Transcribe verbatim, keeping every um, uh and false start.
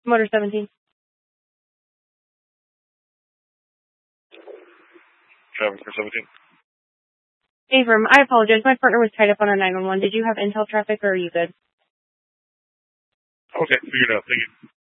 Motor seventeen. Traffic for seventeen. Avram, I apologize. My partner was tied up on a nine one one. Did you have intel traffic or are you good? Okay, figured out. Thank you.